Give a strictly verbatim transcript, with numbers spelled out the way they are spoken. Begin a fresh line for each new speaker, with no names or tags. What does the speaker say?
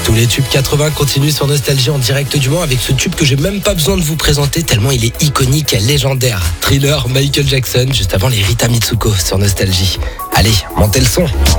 Tous les tubes quatre-vingts continuent sur Nostalgie en direct du Mans avec ce tube que j'ai même pas besoin de vous présenter tellement il est iconique et légendaire. Thriller, Michael Jackson, juste avant les Rita Mitsuko sur Nostalgie. Allez, montez le son.